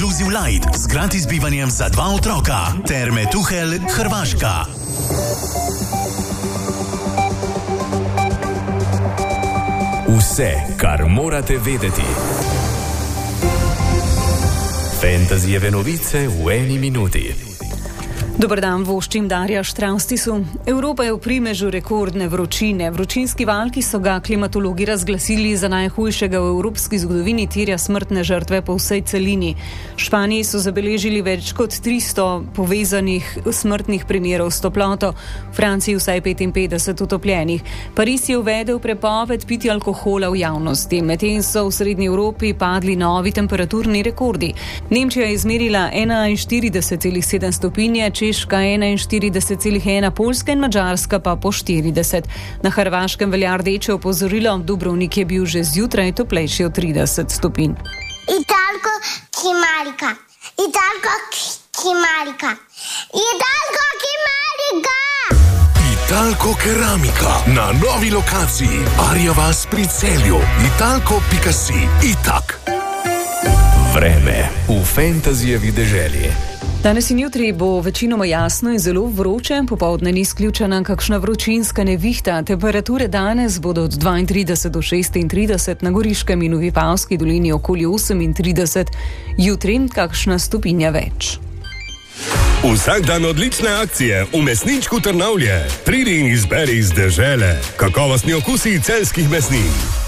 Inclusive Light z gratis bivanjem za 2 otroka. Terme Tuhelj, Hrvaška. Vse, kar morate vedeti. Fantasyjeve novice v 1 minuti. Dober dan, voščim Darja Štravstisu. Evropa je v primežu rekordne vročine. Vročinski val, ki so ga klimatologi razglasili za najhujšega v evropski zgodovini, terja smrtne žrtve po vsej celini. V Španiji so zabeležili več kot 300 povezanih smrtnih primerov s toploto, v Franciji vsaj 55 utopljenih. Pariz je uvedel prepoved pitja alkohola v javnosti. Medtem so v srednji Evropi padli novi temperaturni rekordi. Nemčija je izmerila 41,7 stopinje, Češka 41,1, Poljska in Madžarska pa po 40. Na Hrvaškem velja rdeče opozorilo, Dubrovnik je bil že zjutraj toplejši od 30 stopinj. Italko Kimarika. Italko Kimarika. Italko Kimarika. Italko Keramika na novi lokaciji Arja vas pri Celju. Italko.si. Itak. Vreme v Fantasyjevi deželi. Danes in jutri bo večinoma jasno in zelo vroče, popoldne ni izključena kakšna vročinska nevihta. Temperature danes bodo od 32 do 36, na Goriškem in v Vipavski dolini okoli 38, jutri kakšna stopinja več. Vsak dan odlične akcije v mesničku Trnavlje. Pridi in izberi iz dežele. Kakovostni okusi celjskih mesnin.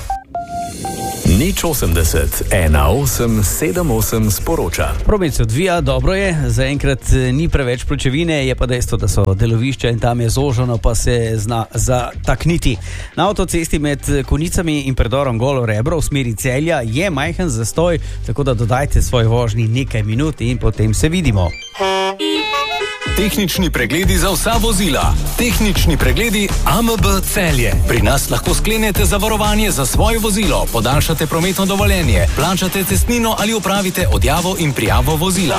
080 1878 sporoča. Promet se odvija, dobro je, zaenkrat ni preveč pločevine, je pa dejstvo, da so delovišča in tam je zožano, pa se zna zatakniti. Na avtocesti med Konicami in predorom Golo Rebro v smeri Celja je majhen zastoj, tako da dodajte svoji vožnji nekaj minut in potem se vidimo. Tehnični pregledi za vsa vozila. Tehnični pregledi AMB Celje. Pri nas lahko sklenete zavarovanje za svoje vozilo, podaljšate prometno dovoljenje, plačate cestnino ali opravite odjavo in prijavo vozila.